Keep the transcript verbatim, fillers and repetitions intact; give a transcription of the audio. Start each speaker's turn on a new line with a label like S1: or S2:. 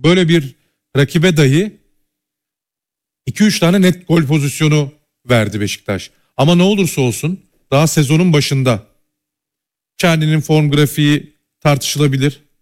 S1: böyle bir rakibe dahi iki üç tane net gol pozisyonu verdi Beşiktaş. Ama ne olursa olsun daha sezonun başında. Çerni'nin form grafiği tartışılabilir.